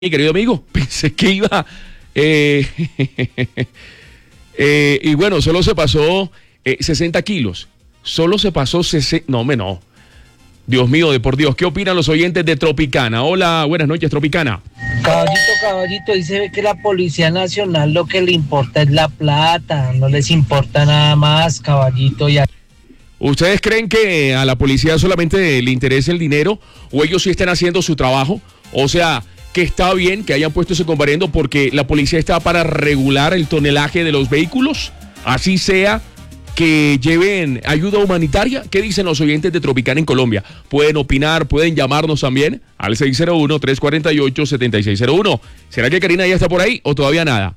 Mi querido amigo, pensé que iba... y bueno, solo se pasó 60 kilos. Solo se pasó 60... No, no. Dios mío, de por Dios. ¿Qué opinan los oyentes de Tropicana? Hola, buenas noches, Tropicana. Caballito, ahí se ve que la Policía Nacional lo que le importa es la plata. No les importa nada más, caballito. ¿Ustedes creen que a la policía solamente le interesa el dinero o ellos sí están haciendo su trabajo? O sea, que está bien que hayan puesto ese comparendo porque la policía está para regular el tonelaje de los vehículos, así sea que lleven ayuda humanitaria. ¿Qué dicen los oyentes de Tropicana en Colombia? Pueden opinar, pueden llamarnos también al 601-348-7601. ¿Será que Karina ya está por ahí o todavía nada?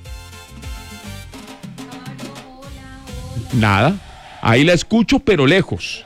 Nada. Ahí la escucho, pero lejos.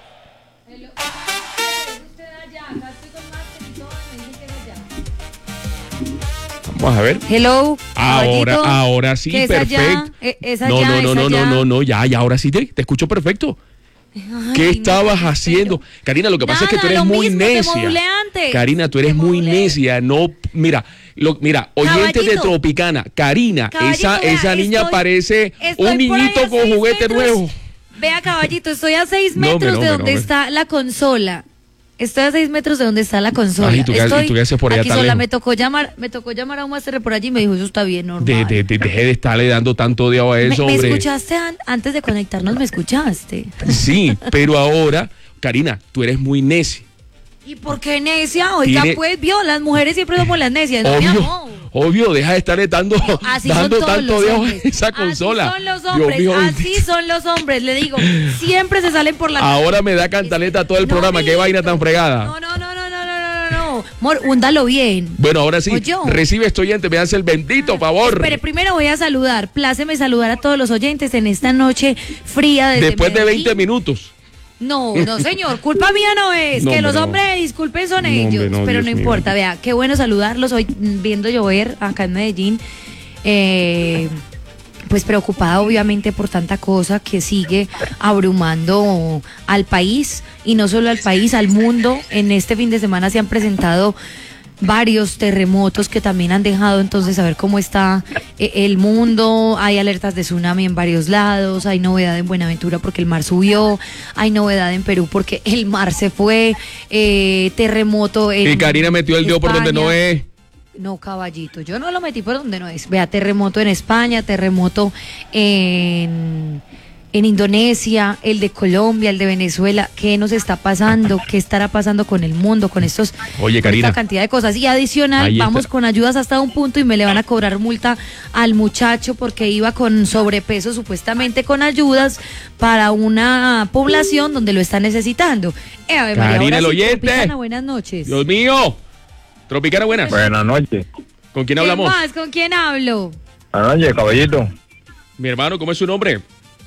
Vamos a ver. Hello. Ahora sí, perfecto. No, ya, ahora sí te escucho perfecto. ¿Qué estabas haciendo? Karina, lo que pasa es que tú eres muy necia. Karina, tú eres muy necia. No, mira, oyente de Tropicana, Karina, esa niña parece un niñito con juguete nuevo. Vea, caballito, estoy a 6 metros de donde está la consola. Estoy a 6 metros de donde está la consola. Ay, ¿y tú qué haces por allá aquí tan sola, lejos? me tocó llamar a un máster por allí y me dijo, eso está bien, normal. Deje de estarle dando tanto odio a eso, ¿Me hombre. escuchaste antes de conectarnos? ¿Me escuchaste? Sí, pero ahora, Karina, tú eres muy necia. ¿Y por qué necia? Oiga, pues, vio, las mujeres siempre somos las necias, ¿no, mi amor? Obvio, deja de estarle dando tanto odio a esa consola. Así son los hombres, así son los hombres, le digo, siempre se salen por la... Ahora me da cantaleta todo el programa, qué vaina tan fregada. No, amor, húndalo bien. Bueno, ahora sí, recibe este oyente, me hace el bendito favor. Espere, primero voy a saludar, pláceme saludar a todos los oyentes en esta noche fría desde después Medellín. de 20 minutos. No, señor, culpa mía no es, que los hombres disculpen son ellos, pero no importa, vea, qué bueno saludarlos hoy viendo llover acá en Medellín, pues preocupada obviamente por tanta cosa que sigue abrumando al país, y no solo al país, al mundo. En este fin de semana se han presentado varios terremotos que también han dejado entonces saber cómo está el mundo. Hay alertas de tsunami en varios lados, hay novedad en Buenaventura porque el mar subió, hay novedad en Perú porque el mar se fue, terremoto en y Karina metió el dedo por donde no es. No, caballito, yo no lo metí por donde no es. Vea, terremoto en España, terremoto en Indonesia, el de Colombia, el de Venezuela. ¿Qué nos está pasando? ¿Qué estará pasando con el mundo, con esta cantidad de cosas? Y adicional, vamos con ayudas hasta un punto y me le van a cobrar multa al muchacho porque iba con sobrepeso, supuestamente con ayudas para una población donde lo está necesitando. Karina, el oyente. Tropicana, buenas noches. Dios mío. Tropicana, buenas. Buenas noches. ¿Con quién hablamos? ¿Qué más? ¿Con quién hablo? Buenas noches, caballito. Mi hermano, ¿cómo es su nombre?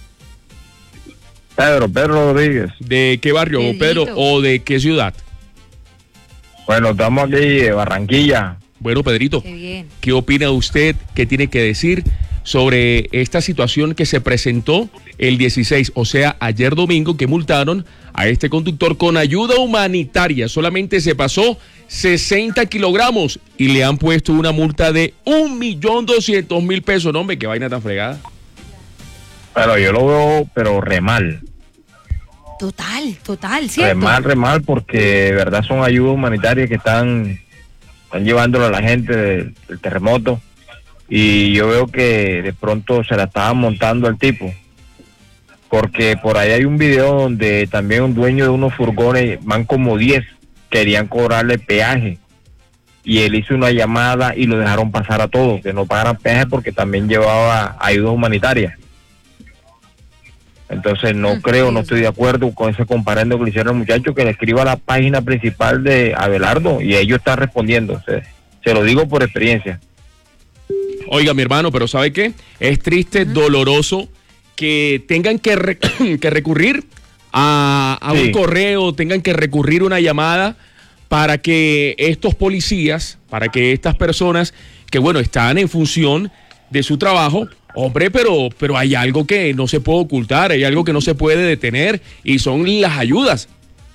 Pedro Rodríguez. ¿De qué barrio, Pedro, o de qué ciudad? Bueno, estamos aquí de Barranquilla. Bueno, Pedrito, ¿qué opina usted? ¿Qué tiene que decir sobre esta situación que se presentó el 16, o sea, ayer domingo, que multaron a este conductor con ayuda humanitaria? Solamente se pasó 60 kilogramos y le han puesto una multa de 1.200.000 pesos. No, hombre, qué vaina tan fregada. Pero yo lo veo, re mal. Total, ¿cierto? Re mal, porque de verdad son ayudas humanitarias que están llevándolo a la gente del terremoto. Y yo veo que de pronto se la estaban montando al tipo. Porque por ahí hay un video donde también un dueño de unos furgones, van como 10, querían cobrarle peaje. Y él hizo una llamada y lo dejaron pasar a todos, que no pagaran peaje porque también llevaba ayuda humanitaria. Entonces no estoy de acuerdo con ese comparendo que le hicieron al muchacho, que le escriba a la página principal de Abelardo y ellos están respondiendo. Se lo digo por experiencia. Oiga, mi hermano, pero ¿sabe qué? Es triste, doloroso que tengan que recurrir a un correo, tengan que recurrir a una llamada para que estos policías, para que estas personas que, bueno, están en función de su trabajo, hombre, pero hay algo que no se puede ocultar, hay algo que no se puede detener y son las ayudas.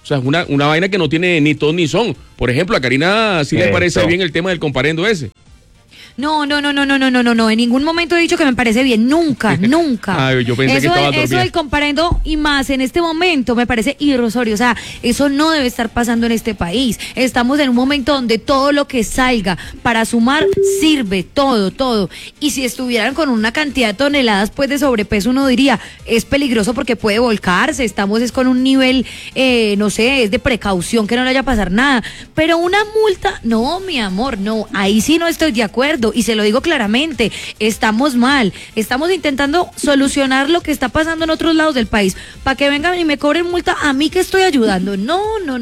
O sea, es una vaina que no tiene ni ton ni son. Por ejemplo, a Karina sí le parece bien el tema del comparendo ese. No, en ningún momento he dicho que me parece bien, nunca. Yo pensé que estaba dormida. Eso del comparendo y más en este momento me parece irrisorio, o sea, eso no debe estar pasando en este país. Estamos en un momento donde todo lo que salga para sumar sirve, todo. Y si estuvieran con una cantidad de toneladas pues de sobrepeso, uno diría, es peligroso porque puede volcarse, estamos es con un nivel, no sé, es de precaución que no le vaya a pasar nada. Pero una multa, no, mi amor, no, ahí sí no estoy de acuerdo. Y se lo digo claramente, estamos mal, estamos intentando solucionar lo que está pasando en otros lados del país, para que vengan y me cobren multa a mí que estoy ayudando. No.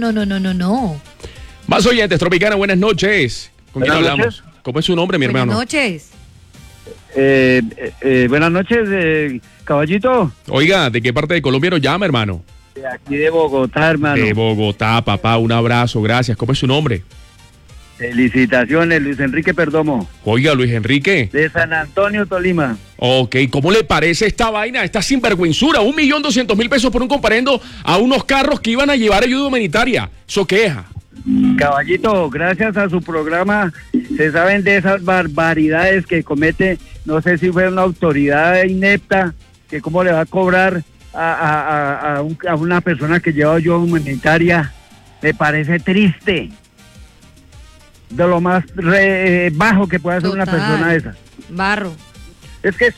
Más oyentes, Tropicana, buenas noches. ¿Con quién hablamos? Noches. ¿Cómo es su nombre, mi hermano? Buenas noches. Buenas noches, caballito. Oiga, ¿de qué parte de Colombia nos llama, hermano? De aquí de Bogotá, hermano. De Bogotá, papá, un abrazo, gracias. ¿Cómo es su nombre? Felicitaciones, Luis Enrique Perdomo. Oiga, Luis Enrique. De San Antonio, Tolima. Ok, ¿cómo le parece esta vaina, esta sinvergüenzura? 1.200.000 pesos por un comparendo a unos carros que iban a llevar ayuda humanitaria. Eso queja. Caballito, gracias a su programa se saben de esas barbaridades que comete, no sé si fue una autoridad inepta, que cómo le va a cobrar a una persona que lleva ayuda humanitaria. Me parece triste. De lo más bajo que puede hacer una persona esa. Barro. Es que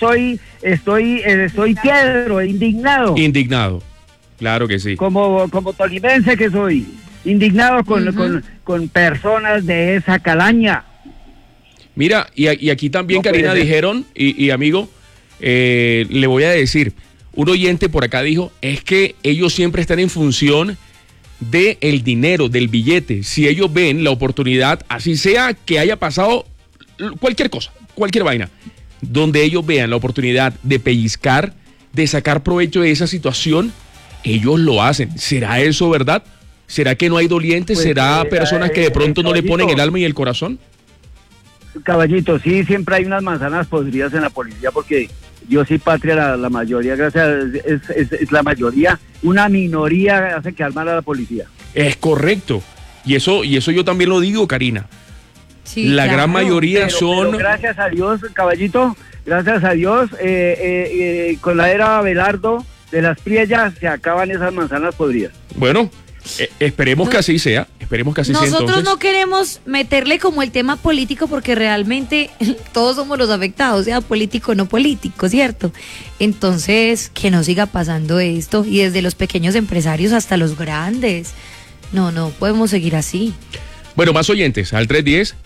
estoy piedro, indignado. Indignado, claro que sí. Como tolimense que soy, indignado con personas de esa calaña. Mira, y aquí también, No Karina, puede ser. dijeron, y amigo, le voy a decir, un oyente por acá dijo, es que ellos siempre están en función de el dinero, del billete. Si ellos ven la oportunidad, así sea que haya pasado cualquier cosa, cualquier vaina, donde ellos vean la oportunidad de pellizcar, de sacar provecho de esa situación, ellos lo hacen. ¿Será eso verdad? ¿Será que no hay dolientes? Pues, ¿Será personas que de pronto no le ponen el alma y el corazón? Caballito, sí, siempre hay unas manzanas podridas en la policía, porque yo sí patria, la mayoría, gracias, es la mayoría, una minoría hace quedar mal a la policía. Es correcto. Y eso yo también lo digo, Karina. Sí, La claro. gran mayoría son... Pero gracias a Dios, caballito, gracias a Dios, con la era Abelardo de las Priellas se acaban esas manzanas podridas. Bueno, esperemos que así sea. Esperemos que así sea Nosotros entonces. no queremos meterle como el tema político porque realmente todos somos los afectados, sea político o no político, ¿cierto? Entonces, que no siga pasando esto y desde los pequeños empresarios hasta los grandes. No podemos seguir así. Bueno, más oyentes, al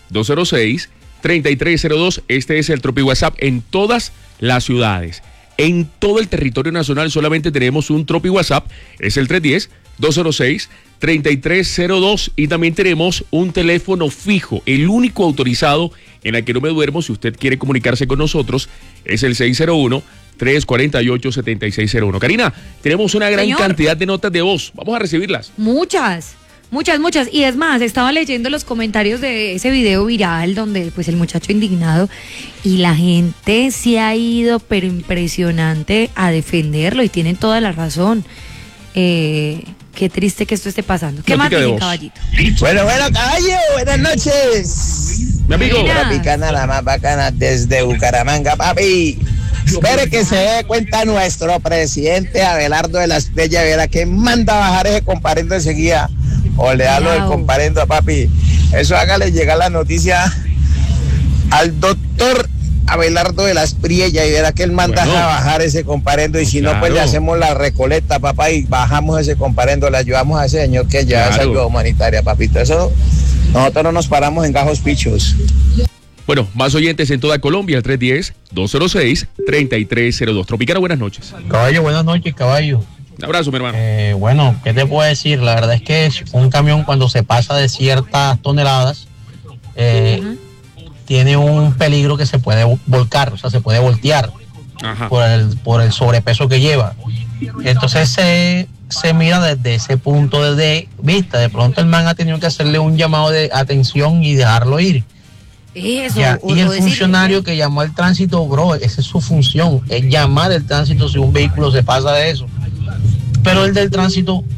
310-206-3302. Este es el Tropi WhatsApp en todas las ciudades. En todo el territorio nacional solamente tenemos un Tropi WhatsApp, es el 310-206-3302. Y también tenemos un teléfono fijo, el único autorizado en el que no me duermo. Si usted quiere comunicarse con nosotros, es el 601-348-7601. Karina, tenemos una gran cantidad de notas de voz. Vamos a recibirlas. Muchas. Y es más, estaba leyendo los comentarios de ese video viral donde pues el muchacho indignado y la gente se ha ido, pero impresionante, a defenderlo y tienen toda la razón. Qué triste que esto esté pasando. ¿Qué más tiene, caballito? Bueno, caballo, buenas noches. Mi amigo. Tropicana, la más bacana desde Bucaramanga, papi. Espere que se dé cuenta nuestro presidente Abelardo de la Estrella, verá que manda a bajar ese comparendo enseguida. O le da lo del comparendo a papi. Eso hágale llegar la noticia al doctor Abelardo de las Priellas y verá que él manda a bajar ese comparendo. Y si no, pues le hacemos la recoleta, papá, y bajamos ese comparendo, le ayudamos a ese señor que ya esa ayuda humanitaria, papito. Eso, nosotros no nos paramos en gajos pichos. Bueno, más oyentes en toda Colombia, el 310-206-3302. Tropicana, buenas noches. Caballo, buenas noches, caballo. Un abrazo, mi hermano. Bueno, ¿qué te puedo decir? La verdad es que un camión cuando se pasa de ciertas toneladas tiene un peligro que se puede volcar, o sea, se puede voltear por el sobrepeso que lleva. Entonces se mira desde ese punto de vista. De pronto el man ha tenido que hacerle un llamado de atención y dejarlo ir. Eso, Ya, y el funcionario que llamó al tránsito, bro, esa es su función, es llamar al tránsito si un vehículo se pasa de eso. Pero el del tránsito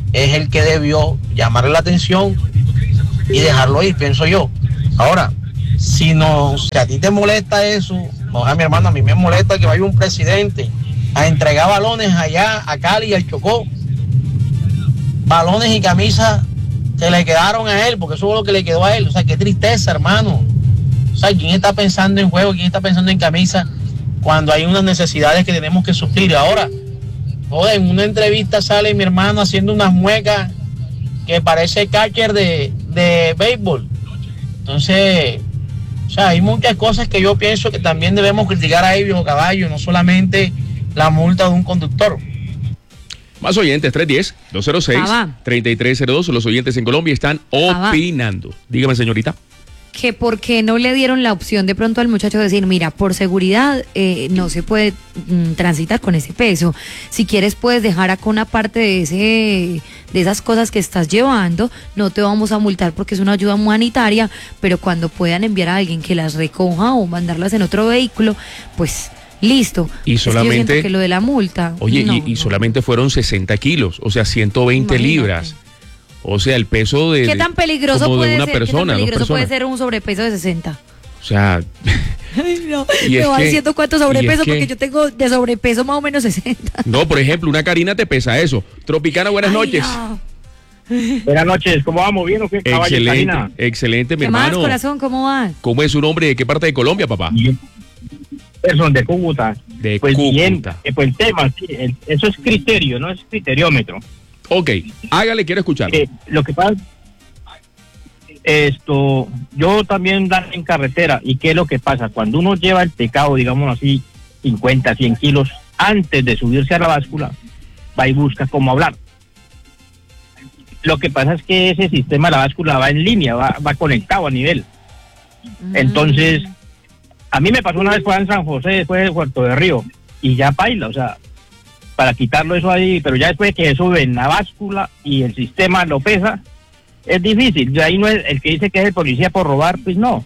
es el que debió llamarle la atención y dejarlo ir, pienso yo. Ahora, si a ti te molesta eso, no, a mi hermano, a mí me molesta que vaya un presidente a entregar balones allá a Cali y al Chocó, balones y camisas que le quedaron a él, porque eso fue lo que le quedó a él. O sea, qué tristeza, hermano. O sea, ¿quién está pensando en juego? ¿Quién está pensando en camisa cuando hay unas necesidades que tenemos que suplir? Ahora, joder, en una entrevista sale mi hermano haciendo unas muecas que parece catcher de béisbol. Entonces, o sea, hay muchas cosas que yo pienso que también debemos criticar a Viejo Caballo, no solamente la multa de un conductor. Más oyentes, 310-206-3302. Los oyentes en Colombia están opinando. Dígame, señorita. Que por qué no le dieron la opción de pronto al muchacho de decir, mira, por seguridad no se puede transitar con ese peso. Si quieres puedes dejar acá una parte de esas cosas que estás llevando, no te vamos a multar porque es una ayuda humanitaria, pero cuando puedan enviar a alguien que las recoja o mandarlas en otro vehículo, pues listo. Y solamente, es que yo siento que lo de la multa. Oye, no, solamente fueron 60 kilos, o sea, 120 libras. O sea, el peso de. ¿Qué tan peligroso como puede de una ser? persona, ¿Qué tan peligroso puede personas? ser un sobrepeso de 60? O sea. Ay, no, me va diciendo cuánto sobrepeso, porque yo tengo de sobrepeso más o menos 60. No, por ejemplo, una Karina te pesa eso. Tropicana, buenas noches. No. Buenas noches, ¿cómo vamos? ¿Bien o qué? Excelente, excelente, mi ¿Qué más, hermano? corazón? ¿Cómo va? ¿Cómo es su nombre? ¿De qué parte de Colombia, papá? Son de Cúcuta. De pues Cúcuta. Bien, pues el tema, sí, eso es criterio, no es criteriómetro. Ok, hágale, quiero escuchar. Lo que pasa, yo también ando en carretera, ¿y qué es lo que pasa? Cuando uno lleva el pecado, digamos así, 50, 100 kilos, antes de subirse a la báscula, va y busca cómo hablar. Lo que pasa es que ese sistema de la báscula va en línea, va conectado a nivel. Entonces, a mí me pasó una vez en San José, después de Puerto de Río, y ya baila, o sea, para quitarlo eso ahí, pero ya después de que sube en la báscula y el sistema lo pesa, es difícil. De ahí no es el que dice que es el policía por robar, pues no.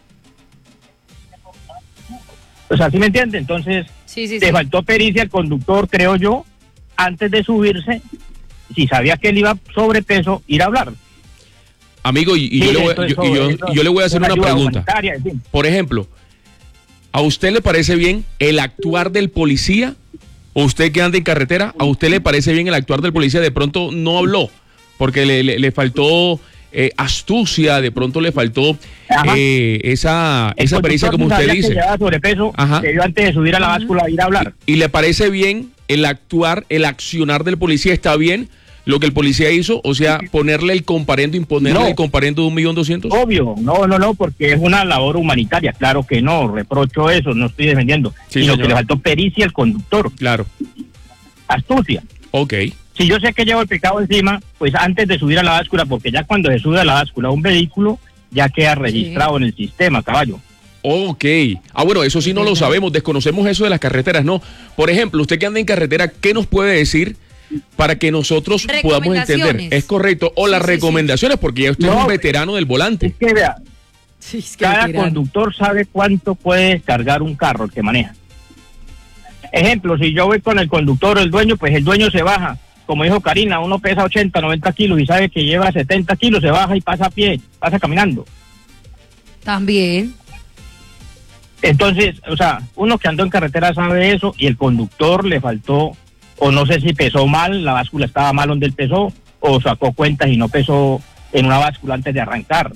O sea, ¿sí me entiende? Entonces, te faltó pericia al conductor, creo yo, antes de subirse, si sabía que él iba sobrepeso, ir a hablar. Amigo, yo le voy a hacer una pregunta. Por ejemplo, ¿a usted le parece bien el actuar del policía? ¿O usted que anda en carretera, a usted le parece bien el actuar del policía? De pronto no habló, porque le faltó astucia, de pronto le faltó esa pericia, como usted dice. Que llevaba sobrepeso, debió antes de subir a la báscula ir a hablar. ¿Y le parece bien el actuar, el accionar del policía? ¿Está bien lo que el policía hizo? O sea, ponerle el comparendo, imponerle el comparendo de 1.200.000. Obvio, no, porque es una labor humanitaria, claro que no, reprocho eso, no estoy defendiendo. Y lo que le faltó pericia al conductor. Claro. Astucia. Ok. Si yo sé que llevo el pecado encima, pues antes de subir a la báscula, porque ya cuando se sube a la báscula un vehículo, ya queda registrado en el sistema, caballo. Ok. Bueno, eso sí no lo sabemos, desconocemos eso de las carreteras, ¿no? Por ejemplo, usted que anda en carretera, ¿qué nos puede decir para que nosotros podamos entender? Es correcto. O las recomendaciones, porque ya usted es un veterano del volante. Es que vea, cada conductor sabe cuánto puede cargar un carro el que maneja. Ejemplo, si yo voy con el conductor o el dueño, pues el dueño se baja. Como dijo Karina, uno pesa 80, 90 kilos y sabe que lleva 70 kilos, se baja y pasa a pie, pasa caminando. También. Entonces, o sea, uno que andó en carretera sabe eso y el conductor le faltó, o no sé si pesó mal, la báscula estaba mal donde él pesó, o sacó cuentas y no pesó en una báscula antes de arrancar.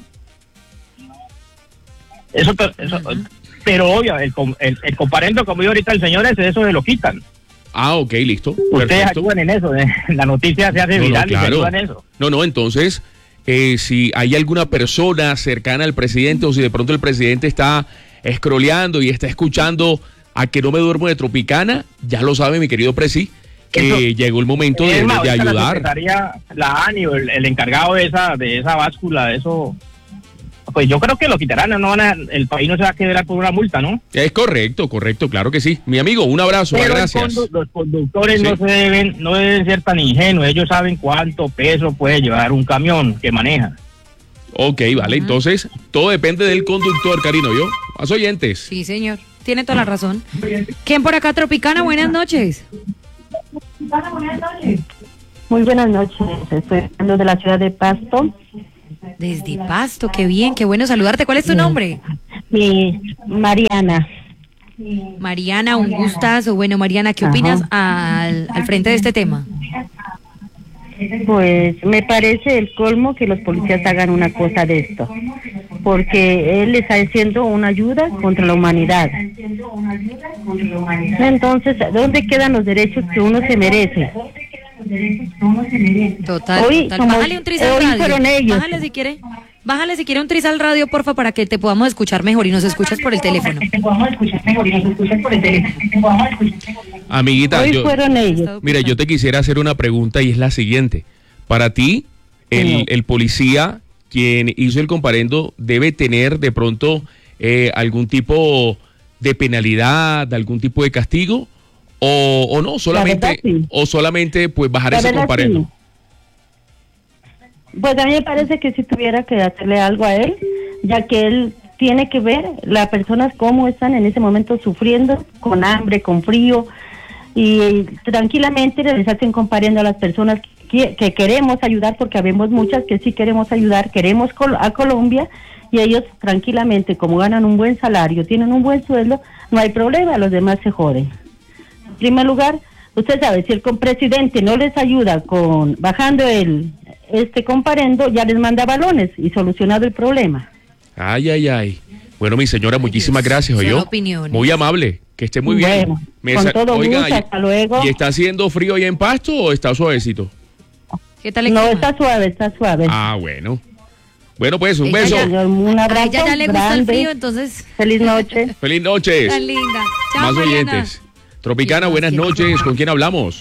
Eso pero obvio, el comparendo, como dijo ahorita el señor ese, eso se lo quitan. Ok, listo. Ustedes ayudan en eso, la noticia se hace viral y se ayudan en eso. Entonces, si hay alguna persona cercana al presidente o si de pronto el presidente está scrolleando y está escuchando a que no me duermo de Tropicana, ya lo sabe mi querido Presi, que llegó el momento de ayudar. La ANI o el encargado de esa báscula, de eso, pues yo creo que lo quitarán, el país no se va a quedar por una multa, ¿no? Es correcto, claro que sí. Mi amigo, un abrazo, gracias. Los conductores no deben ser tan ingenuos, ellos saben cuánto peso puede llevar un camión que maneja. Ok, vale, entonces todo depende del conductor, Karino, ¿yo? Más oyentes. Sí, señor, tiene toda la razón. ¿Quién por acá, Tropicana? Buenas noches. Muy buenas noches, estoy hablando de la ciudad de Pasto. Desde Pasto, qué bien, qué bueno saludarte. ¿Cuál es tu nombre? Mariana. Mariana, un gustazo. Bueno, Mariana, ¿qué opinas al frente de este tema? Pues me parece el colmo que los policías hagan una cosa de esto, porque él está haciendo una ayuda contra la humanidad. Entonces, ¿dónde quedan los derechos que uno se merece? Total, hoy, total. Bájale un tris al radio. Fueron ellos. Bájale si quiere un tris al radio, porfa, para que te podamos escuchar mejor y nos escuchas por el teléfono. Amiguita, hoy fueron ellos. Mira, yo te quisiera hacer una pregunta y es la siguiente. Para ti, el policía quien hizo el comparendo debe tener de pronto algún tipo de penalidad, algún tipo de castigo, o no, solamente, sí. O solamente pues bajar ese comparendo. Sí. Pues a mí me parece que si tuviera que hacerle algo a él, ya que él tiene que ver las personas cómo están en ese momento sufriendo, con hambre, con frío, y tranquilamente les hacen comparendo a las personas que queremos ayudar, porque habemos muchas que sí queremos ayudar, queremos a Colombia, y ellos tranquilamente, como ganan un buen salario, tienen un buen sueldo, no hay problema, los demás se joden. En primer lugar, usted sabe, si el presidente no les ayuda con bajando este comparendo, ya les manda balones y solucionado el problema. Ay. Bueno, mi señora, muchísimas gracias, oyó. Muy amable, que esté muy bien. Bueno, con todo gusto, hasta luego. ¿Y está haciendo frío ahí en Pasto o está suavecito? ¿Qué tal? No, está suave. Ah, bueno. Bueno, pues, un beso. Un abrazo. A ella ya le gusta el frío, entonces. Feliz noche. Feliz noche. Tan linda. Chao, más Mariana. oyentes. Tropicana, buenas noches. ¿Con quién hablamos?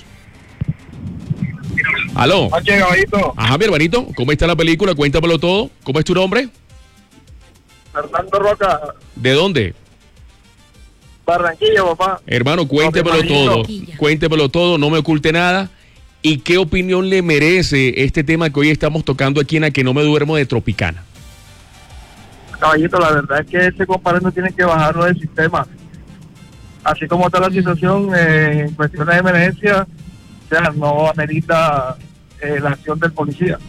¿Aló? Ajá, mi hermanito. ¿Cómo está la película? Cuéntamelo todo. ¿Cómo es tu nombre? Fernando Roca. ¿De dónde? Barranquilla, papá. Hermano, cuéntemelo todo. Cuéntemelo todo, no me oculte nada. ¿Y qué opinión le merece este tema que hoy estamos tocando aquí en A Que No Me Duermo de Tropicana? Caballito, la verdad es que ese comparendo tiene que bajarlo del sistema. Así como está la situación en cuestiones de emergencia, o sea, no amerita la acción del policía.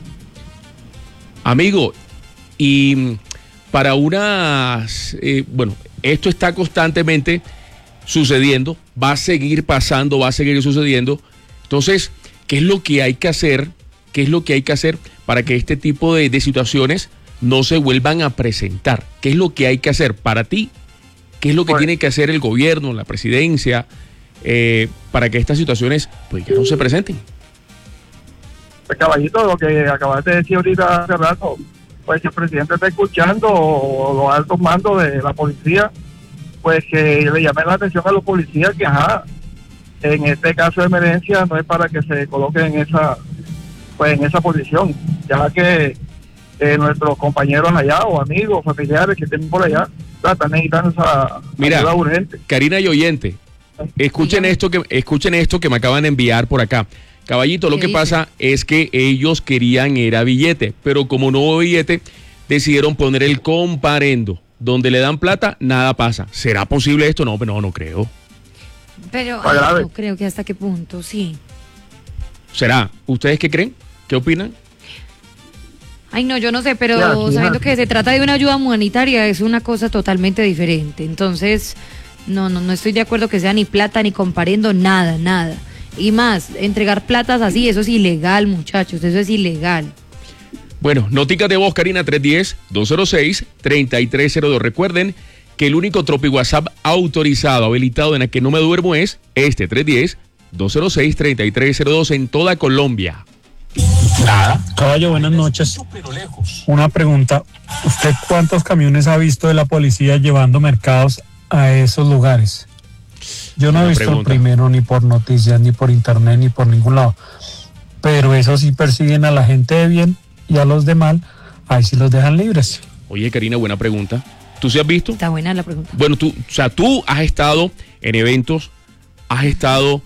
Amigo, y para unas... bueno, esto está constantemente sucediendo, va a seguir pasando, va a seguir sucediendo. Entonces, ¿qué es lo que hay que hacer? ¿Qué es lo que hay que hacer para que este tipo de situaciones no se vuelvan a presentar? ¿Qué es lo que hay que hacer para ti? ¿Qué es lo que tiene que hacer el gobierno, la presidencia, para que estas situaciones pues ya no se presenten? Pues caballito, lo que acabas de decir ahorita hace rato, pues si el presidente está escuchando o los altos mandos de la policía, pues que le llamen la atención a los policías que en este caso de emergencia no es para que se coloquen en esa posición, ya que nuestros compañeros allá o amigos, familiares que estén por allá, están necesitando esa ayuda urgente. Karina y oyente, escuchen esto que me acaban de enviar por acá. Caballito, lo que pasa es que ellos querían era billete, pero como no hubo billete, decidieron poner el comparendo. Donde le dan plata, nada pasa. ¿Será posible esto? No, no creo. Pero no creo que hasta qué punto, sí. ¿Será? ¿Ustedes qué creen? ¿Qué opinan? Ay, no, yo no sé, pero sabiendo que se trata de una ayuda humanitaria es una cosa totalmente diferente. Entonces, no estoy de acuerdo que sea ni plata ni comparendo, nada. Y más, entregar platas así, eso es ilegal, muchachos, eso es ilegal. Bueno, noticas de voz, Karina, 310-206-3302. Recuerden que el único Tropi WhatsApp autorizado, habilitado en A Que No Me Duermo es este, 310-206-3302 en toda Colombia. Nada. Caballo, buenas noches. Una pregunta. ¿Usted cuántos camiones ha visto de la policía llevando mercados a esos lugares? Yo no he visto el primero ni por noticias, ni por internet, ni por ningún lado. Pero eso sí persiguen a la gente de bien y a los de mal, ahí sí los dejan libres. Oye, Karina, buena pregunta. ¿Tú sí has visto? Está buena la pregunta. Bueno, tú has estado en eventos, has estado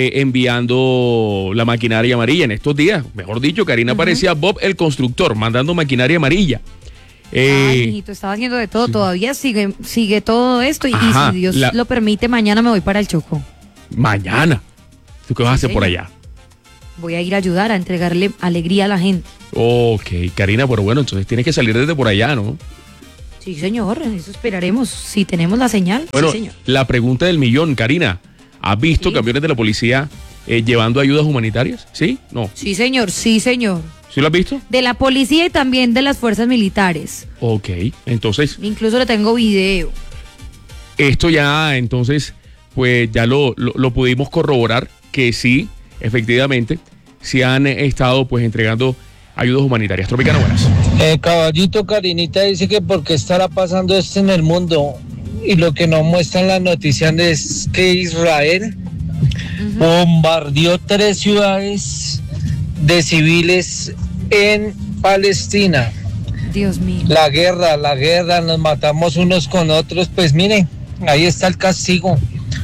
enviando la maquinaria amarilla en estos días. Mejor dicho, Karina parecía Bob el constructor, mandando maquinaria amarilla. Mijito, estaba haciendo de todo, todavía sigue todo esto y si Dios lo permite, mañana me voy para el Chocó. ¿Mañana? ¿Tú qué vas a hacer por allá? voy a ir a ayudar, a entregarle alegría a la gente. Ok, Karina, pero bueno, entonces tienes que salir desde por allá, ¿no? Sí, señor, eso esperaremos, si tenemos la señal. Bueno, sí, señor. La pregunta del millón, Karina, ¿has visto camiones de la policía llevando ayudas humanitarias? ¿Sí? ¿No? Sí, señor, sí, señor. ¿Sí lo has visto? De la policía y también de las fuerzas militares. Ok, entonces... Incluso le tengo video. Esto ya, entonces, pues ya lo pudimos corroborar que sí, efectivamente, se han estado pues entregando ayudas humanitarias. Tropicana, buenas. Caballito, Karinita dice que porque estará pasando esto en el mundo y lo que nos muestran las noticias es que Israel bombardeó 3 ciudades de civiles en Palestina. Dios mío. La guerra, nos matamos unos con otros, pues miren, ahí está el castigo.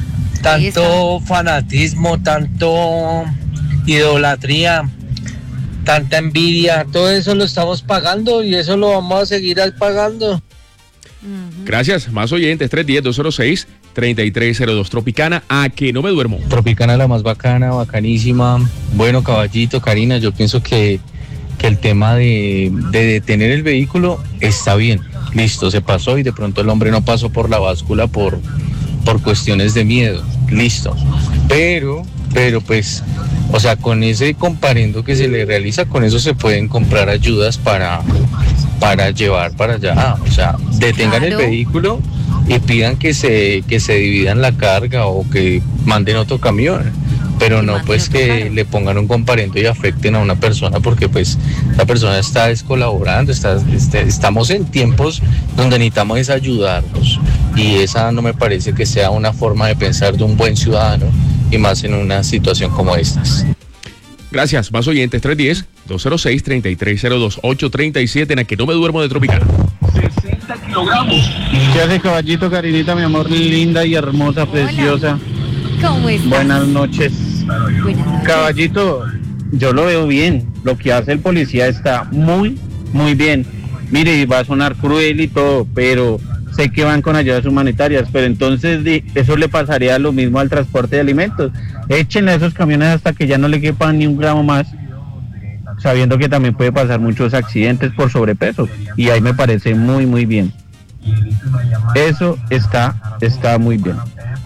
Tanto fanatismo, tanto idolatría, tanta envidia, todo eso lo estamos pagando y eso lo vamos a seguir pagando. Gracias, más oyentes, 310-206-3302. Tropicana, a que no me duermo. Tropicana, la más bacana, bacanísima. Bueno, Caballito, Karina, yo pienso que el tema de detener el vehículo está bien. Listo, se pasó y de pronto el hombre no pasó por la báscula por cuestiones de miedo. Listo. Pero pues, o sea, con ese comparendo que se le realiza, con eso se pueden comprar ayudas para llevar para allá. O sea, detengan el vehículo y pidan que se dividan la carga o que manden otro camión, pero no pues que le pongan un comparendo y afecten a una persona, porque pues la persona está descolaborando, estamos en tiempos donde necesitamos ayudarnos, y esa no me parece que sea una forma de pensar de un buen ciudadano, y más en una situación como estas. Gracias, más oyentes, 310-206-3302, 837, en la que no me duermo de Tropicana. 60 kilogramos. ¿Qué hace, Caballito, Karinita, mi amor, linda y hermosa, preciosa? ¿Cómo estás? Buenas noches. Caballito, yo lo veo bien. Lo que hace el policía está muy, muy bien. Mire, va a sonar cruel y todo, pero sé que van con ayudas humanitarias, pero entonces eso le pasaría lo mismo al transporte de alimentos. Échenle a esos camiones hasta que ya no le quepan ni un gramo más, sabiendo que también puede pasar muchos accidentes por sobrepeso, y ahí me parece muy, muy bien. Eso está muy bien.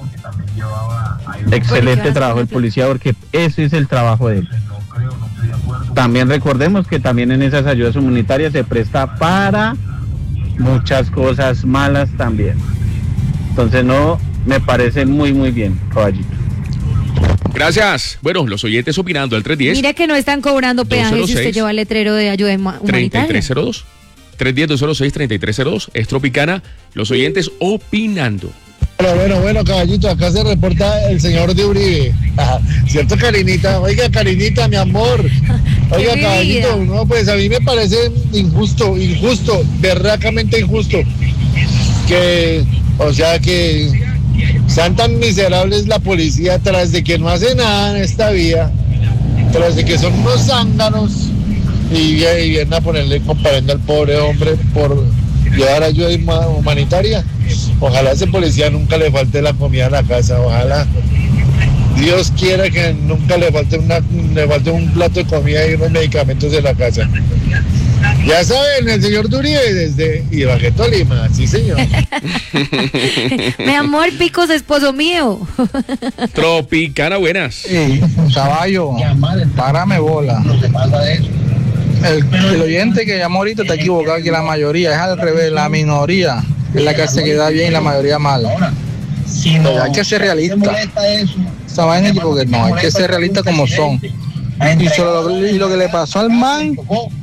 Excelente trabajo del policía, porque ese es el trabajo de él. También recordemos que también en esas ayudas humanitarias se presta para muchas cosas malas también. Entonces no, me parece muy, muy bien, Caballito. Gracias. Bueno, los oyentes opinando al 310. Mire que no están cobrando peajes si usted lleva el letrero de ayuda humanitaria. 3302. 310-206-3302. Es Tropicana. Los oyentes opinando. Bueno, Caballito, acá se reporta el señor de Uribe. ¿Cierto, Karinita? Oiga, Karinita, mi amor. Oiga, Caballito, no, pues a mí me parece injusto, berracamente injusto. Que, o sea, que sean tan miserables la policía tras de que no hace nada en esta vida, tras de que son unos zánganos, y vienen a ponerle comparendo al pobre hombre por llevar ayuda humanitaria. Ojalá a ese policía nunca le falte la comida en la casa, ojalá Dios quiera que nunca le falte un plato de comida y unos medicamentos de la casa. Ya saben, el señor Duribe desde Ibagué, Tolima, sí señor. Mi amor, Picos, esposo mío. Tropicana, buenas. Sí, caballo, párame bola. El oyente que llamó ahorita está equivocado, que la mayoría es al revés, la minoría es la que se queda bien y la mayoría mal. Pero hay que ser realista. Esa vaina, porque no, hay que ser realista como son. Y lo que le pasó al man,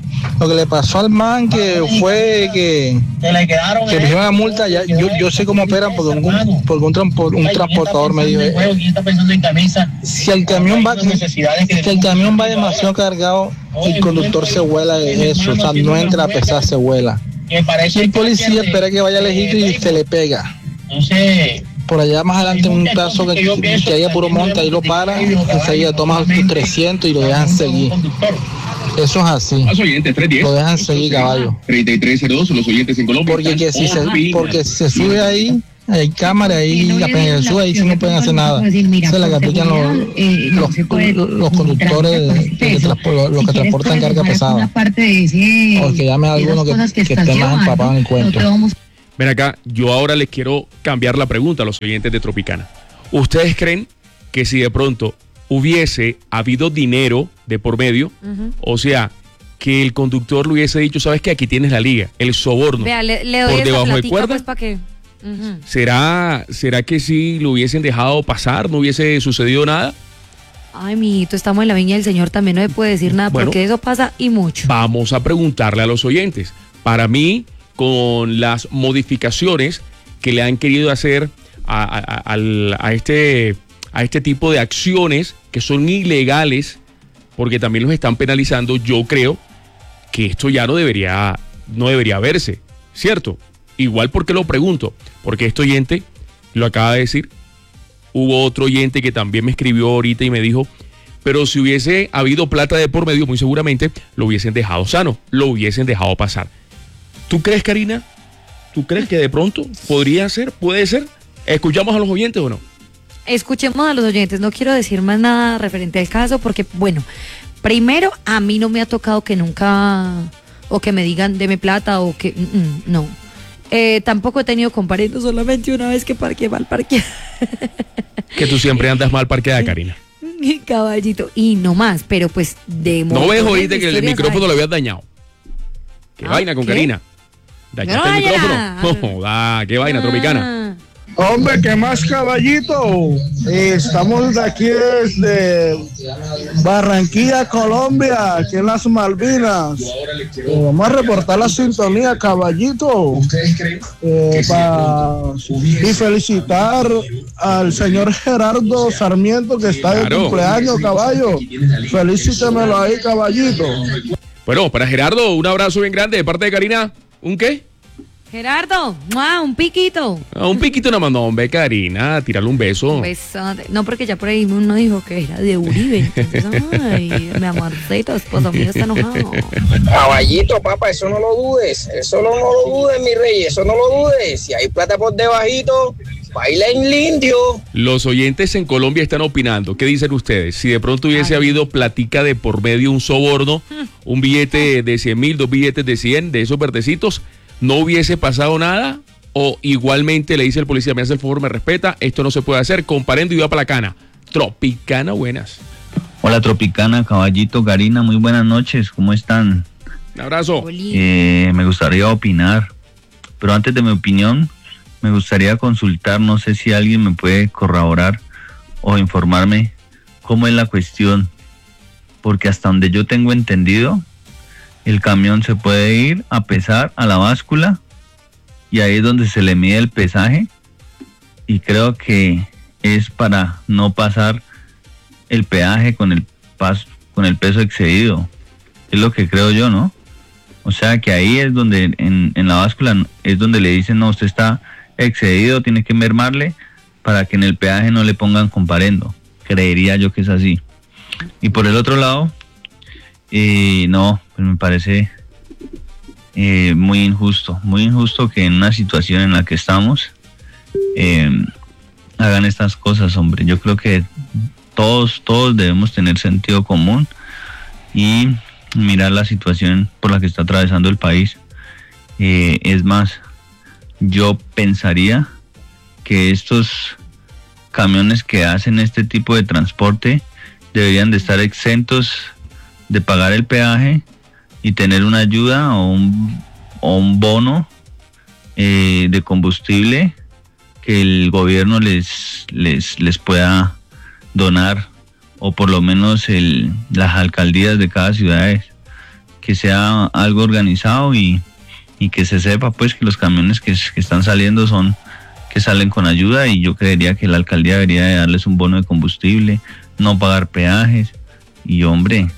que fue que le pusieron la multa, ya, yo sé cómo operan, porque un transportador me dijo, si el camión va demasiado cargado, el conductor se vuela de eso, o sea, no entra a pesar, se vuela. Y el policía espera que vaya lejito y se le pega. Por allá más adelante un caso que haya puro monte, ahí lo paran, enseguida toman sus 300 y lo dejan seguir. Eso es así. Lo dejan seguir, caballo. 3302, los oyentes en Colombia. Porque si se sube ahí, hay cámara, ahí apenas sube, ahí sí no pueden hacer nada. Esa es la que aplican los conductores, los que transportan carga pesada. O que llame a alguno que esté más empapado en el cuento. Ven acá, yo ahora les quiero cambiar la pregunta a los oyentes de Tropicana. ¿Ustedes creen que si de pronto hubiese habido dinero de por medio, o sea, que el conductor le hubiese dicho, sabes que aquí tienes la liga, el soborno, vea, le doy por debajo de cuerda, pues, ¿para qué? ¿Será que si lo hubiesen dejado pasar, no hubiese sucedido nada? Ay, mijito, estamos en la viña del Señor, también no se puede decir nada, Bueno, porque eso pasa y mucho. Vamos a preguntarle a los oyentes. Para mí, con las modificaciones que le han querido hacer a este tipo de acciones que son ilegales, porque también los están penalizando, yo creo que esto ya no debería verse, ¿cierto? Igual porque lo pregunto, porque este oyente lo acaba de decir. Hubo otro oyente que también me escribió ahorita y me dijo, pero si hubiese habido plata de por medio, muy seguramente lo hubiesen dejado sano, lo hubiesen dejado pasar. ¿Tú crees, Karina? ¿Tú crees que de pronto podría ser? ¿Puede ser? ¿Escuchamos a los oyentes o no? Escuchemos a los oyentes, no quiero decir más nada referente al caso porque, bueno, primero a mí no me ha tocado que nunca, o que me digan deme plata o que, no. Tampoco he tenido comparendos, solamente una vez que parqueé mal parqueada. Que tú siempre andas mal parqueada, Karina. Caballito, y no más, pero pues de no ves ahorita que el micrófono lo habías dañado. ¿Qué vaina con Karina? ¿Dañaste el micrófono? No, qué vaina, Tropicana. Hombre, ¿qué más, caballito? Estamos aquí desde Barranquilla, Colombia, aquí en las Malvinas. Vamos a reportar la sintonía, caballito. Y felicitar al señor Gerardo Sarmiento, que está de cumpleaños, caballo. Felicítemelo ahí, caballito. Bueno, para Gerardo, un abrazo bien grande de parte de Karina. ¿Un qué? Gerardo, un piquito. Un piquito nada más, no, hombre, Karina, tírale un beso. Un beso. No, porque ya por ahí uno dijo que era de Uribe. Entonces, ay, mi amorcito, esposo mío está enojado. Caballito, papá, eso no lo dudes. Eso no lo dudes, mi rey, eso no lo dudes. Si hay plata por debajito, baila en lindio. Los oyentes en Colombia están opinando. ¿Qué dicen ustedes? Si de pronto hubiese habido platica de por medio, un soborno, un billete de 100,000, 2 billetes de 100, de esos verdecitos, ¿no hubiese pasado nada? ¿O igualmente le dice el policía, me hace el favor, me respeta, esto no se puede hacer, comparendo y va para la cana? Tropicana, buenas. Hola, Tropicana, caballito, Karina, muy buenas noches, ¿cómo están? Un abrazo. Me gustaría opinar, pero antes de mi opinión, me gustaría consultar, no sé si alguien me puede corroborar o informarme cómo es la cuestión, porque hasta donde yo tengo entendido, el camión se puede ir a pesar a la báscula y ahí es donde se le mide el pesaje y creo que es para no pasar el peaje con el peso excedido. Es lo que creo yo, ¿no? O sea que ahí es donde en la báscula es donde le dicen, no, usted está excedido, tiene que mermarle para que en el peaje no le pongan comparendo. Creería yo que es así. Y por el otro lado, no, pues me parece muy injusto que en una situación en la que estamos hagan estas cosas, hombre. Yo creo que todos debemos tener sentido común y mirar la situación por la que está atravesando el país. Es más, yo pensaría que estos camiones que hacen este tipo de transporte deberían de estar exentos de pagar el peaje y tener una ayuda o un bono de combustible que el gobierno les pueda donar, o por lo menos las alcaldías de cada ciudad, que sea algo organizado y que se sepa pues que los camiones que están saliendo que salen con ayuda, y yo creería que la alcaldía debería de darles un bono de combustible, no pagar peajes, y hombre,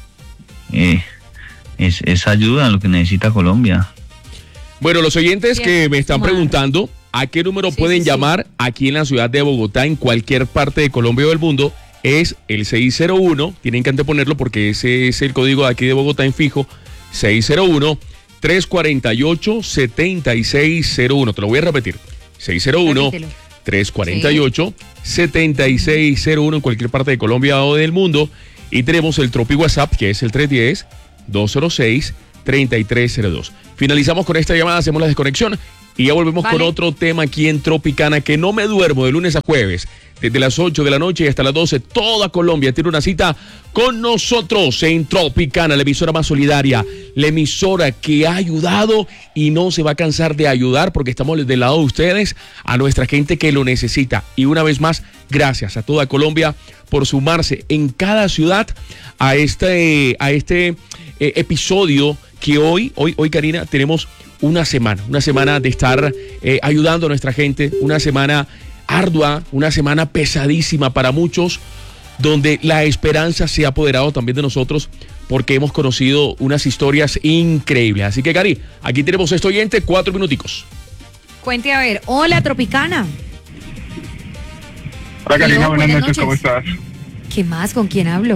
es ayuda a lo que necesita Colombia. Bueno, los oyentes que me están preguntando a qué número pueden llamar aquí en la ciudad de Bogotá, en cualquier parte de Colombia o del mundo, es el 601, tienen que anteponerlo porque ese es el código de aquí de Bogotá en fijo, 601-348-7601, te lo voy a repetir, 601-348-7601 en cualquier parte de Colombia o del mundo. Y tenemos el Tropi WhatsApp, que es el 310-206-3302. Finalizamos con esta llamada, hacemos la desconexión y ya volvemos con otro tema aquí en Tropicana, que no me duermo de lunes a jueves, desde las 8 de la noche hasta las 12. Toda Colombia tiene una cita con nosotros en Tropicana, la emisora más solidaria, la emisora que ha ayudado y no se va a cansar de ayudar, porque estamos del lado de ustedes, a nuestra gente que lo necesita. Y una vez más, gracias a toda Colombia por sumarse en cada ciudad a este episodio que hoy, Karina, tenemos una semana de estar ayudando a nuestra gente, una semana ardua, una semana pesadísima para muchos, donde la esperanza se ha apoderado también de nosotros, porque hemos conocido unas historias increíbles. Así que, Cari, aquí tenemos este oyente, 4 minuticos. Cuente a ver. Hola, Tropicana. Hola, Karina, buenas noches, ¿cómo estás? ¿Qué más? ¿Con quién hablo?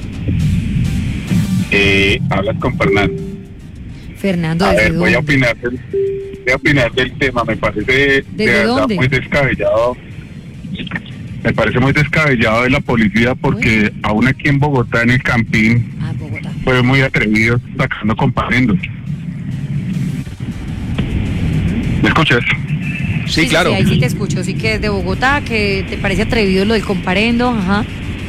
Hablas con Fernando. Fernando, a ¿desde ver, dónde? voy a opinar del tema. Me parece de verdad muy descabellado. Me parece muy descabellado de la policía, porque aún aquí en Bogotá, en el Campín, fue muy atrevido sacando comparendos. ¿Me escuchas? Sí, claro. Sí, ahí sí te escucho. Sí, que es de Bogotá, que te parece atrevido lo del comparendo. Ajá.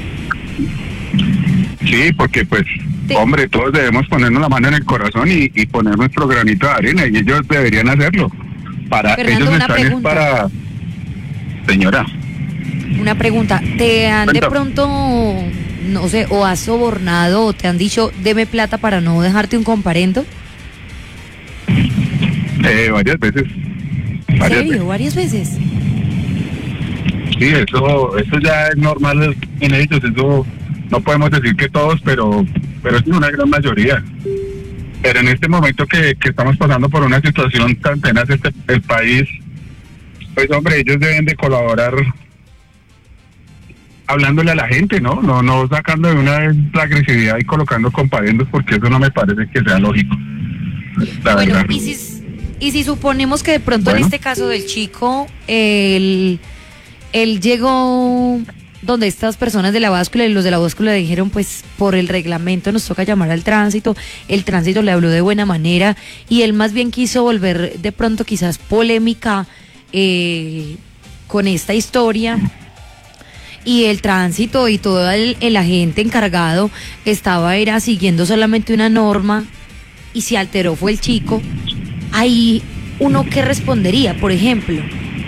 Sí, porque pues, hombre, todos debemos ponernos la mano en el corazón y poner nuestro granito de arena, y ellos deberían hacerlo. Fernando, ellos una están pregunta. Para... Señora. Una pregunta. ¿Te han de pronto, no sé, o has sobornado o te han dicho, deme plata para no dejarte un comparendo? Varias veces. ¿En serio? ¿Varias veces? Sí, eso ya es normal en ellos, eso no podemos decir que todos, pero es una gran mayoría. Pero en este momento que estamos pasando por una situación tan tenaz el país, pues hombre, ellos deben de colaborar hablándole a la gente, ¿no? No sacando de una vez la agresividad y colocando comparendos, porque eso no me parece que sea lógico. La verdad. Y si suponemos que de pronto en este caso del chico, él llegó donde estas personas de la báscula, y los de la báscula le dijeron, pues por el reglamento nos toca llamar al tránsito, el tránsito le habló de buena manera y él más bien quiso volver de pronto quizás polémica con esta historia, y el tránsito y todo el agente encargado era siguiendo solamente una norma y se alteró fue el chico. Ahí uno, ¿qué respondería, por ejemplo?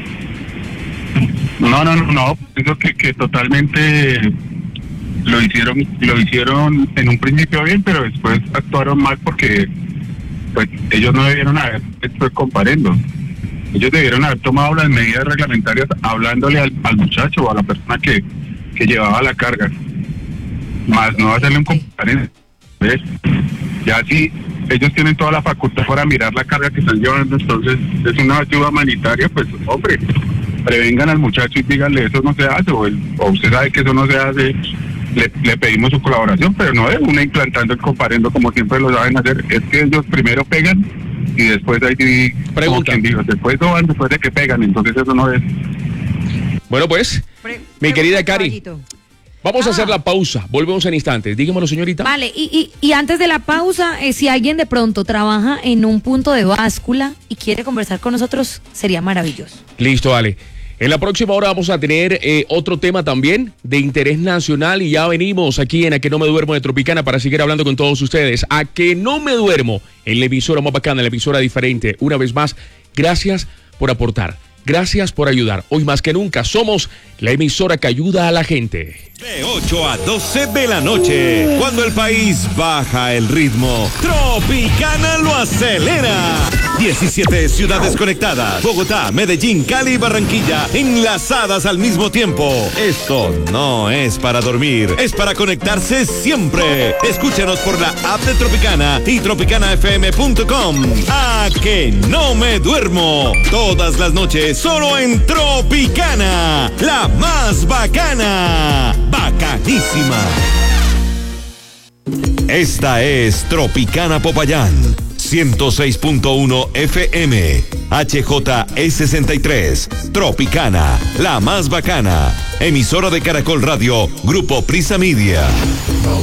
No, pienso que totalmente lo hicieron en un principio bien, pero después actuaron mal, porque pues ellos no debieron haber hecho comparendo. Ellos debieron haber tomado las medidas reglamentarias hablándole al muchacho o a la persona que llevaba la carga, más no hacerle un comparendo. ¿Ves? Ya sí, ellos tienen toda la facultad para mirar la carga que están llevando, entonces es una ayuda humanitaria, pues hombre, prevengan al muchacho y díganle eso no se hace, o usted sabe que eso no se hace, le pedimos su colaboración, pero no es una implantando el comparendo como siempre lo saben hacer. Es que ellos primero pegan y después ahí como quien dijo, después roban después de que pegan, entonces eso no es. Bueno, pues, mi querida Cari, vamos a hacer la pausa, volvemos en instantes. Dígamelo, señorita. Vale, y antes de la pausa, si alguien de pronto trabaja en un punto de báscula y quiere conversar con nosotros, sería maravilloso. Listo, vale. En la próxima hora vamos a tener otro tema también de interés nacional, y ya venimos aquí en A Que No Me Duermo de Tropicana para seguir hablando con todos ustedes. A Que No Me Duermo, en la emisora más bacana, la emisora diferente. Una vez más, gracias por aportar. Gracias por ayudar. Hoy más que nunca somos la emisora que ayuda a la gente. De 8 a 12 de la noche, cuando el país baja el ritmo, Tropicana lo acelera. 17 ciudades conectadas, Bogotá, Medellín, Cali y Barranquilla, enlazadas al mismo tiempo. Esto no es para dormir, es para conectarse siempre. Escúchanos por la app de Tropicana y tropicanafm.com. A Que No Me Duermo, todas las noches solo en Tropicana, la más bacana. Bacanísima. Esta es Tropicana Popayán, 106.1 FM, HJE63, Tropicana, la más bacana. Emisora de Caracol Radio, Grupo Prisa Media.